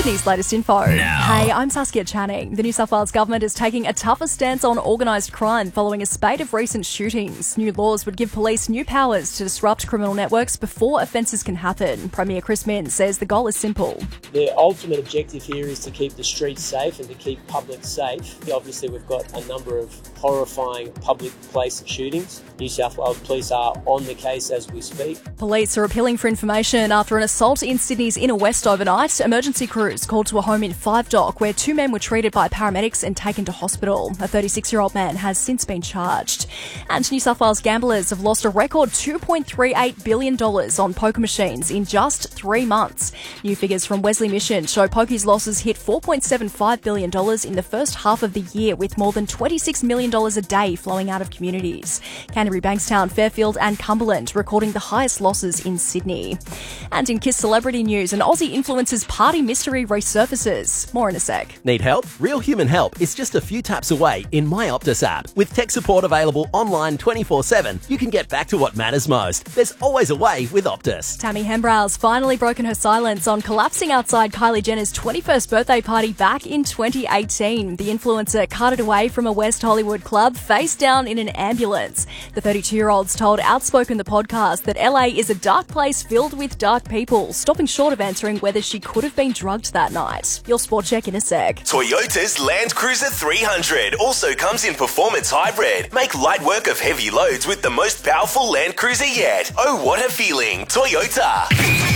Sydney's latest info. Hey, I'm Saskia Channing. The New South Wales government is taking a tougher stance on organised crime following a spate of recent shootings. New laws would give police new powers to disrupt criminal networks before offences can happen. Premier Chris Minns says the goal is simple. The ultimate objective here is to keep the streets safe and to keep public safe. Obviously, we've got a number of horrifying public place shootings. New South Wales Police are on the case as we speak. Police are appealing for information after an assault in Sydney's inner west overnight. Emergency crews called to a home in Five Dock where two men were treated by paramedics and taken to hospital. A 36-year-old man has since been charged. And New South Wales gamblers have lost a record $2.38 billion on poker machines in just 3 months. New figures from Wesley Mission show pokies losses hit $4.75 billion in the first half of the year, with more than $26 million a day flowing out of communities. Canterbury, Bankstown, Fairfield and Cumberland recording the highest losses in Sydney. And in KISS celebrity news, an Aussie influencer's party mystery resurfaces. More in a sec. Need help? Real human help is just a few taps away in My Optus app. With tech support available online 24/7, you can get back to what matters most. There's always a way with Optus. Tammy Hembrow's finally broken her silence on collapsing outside Kylie Jenner's 21st birthday party back in 2018. The influencer carted away from a West Hollywood club face down in an ambulance. The 32-year-old's told Outspoken the podcast that LA is a dark place filled with dark people, stopping short of answering whether she could have been drugged that night. Your sport check in a sec. Toyota's Land Cruiser 300 also comes in performance hybrid. Make light work of heavy loads with the most powerful Land Cruiser yet. Oh, what a feeling. Toyota.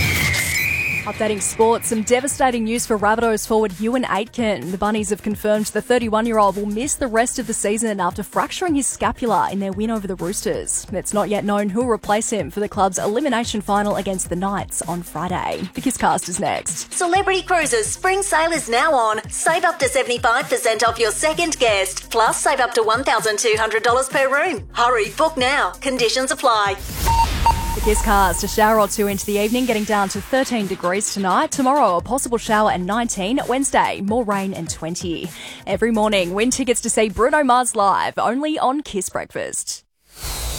Updating sports, some devastating news for Rabbitohs forward Ewan Aitken. The Bunnies have confirmed the 31-year-old will miss the rest of the season after fracturing his scapula in their win over the Roosters. It's not yet known who will replace him for the club's elimination final against the Knights on Friday. The KISScast is next. Celebrity Cruises Spring Sale is now on. Save up to 75% off your second guest. Plus, save up to $1,200 per room. Hurry, book now. Conditions apply. The KISScast, a shower or two into the evening, getting down to 13 degrees tonight. Tomorrow, a possible shower and 19. Wednesday, more rain and 20. Every morning, win tickets to see Bruno Mars live, only on KISS Breakfast.